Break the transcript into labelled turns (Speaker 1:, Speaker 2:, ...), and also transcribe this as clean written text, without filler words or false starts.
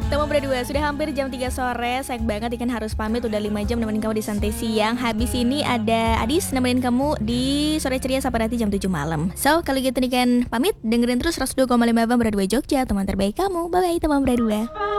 Speaker 1: Teman berdua, sudah hampir jam 3 sore. Sayang banget ikan harus pamit, udah 5 jam nemenin kamu di santai siang. Habis ini ada Adis nemenin kamu di sore ceria sampai nanti jam 7 malam. So, kalau gitu nih kan pamit, dengerin terus 102,5 FM Berdua Jogja, teman terbaik kamu. Bye bye teman berdua.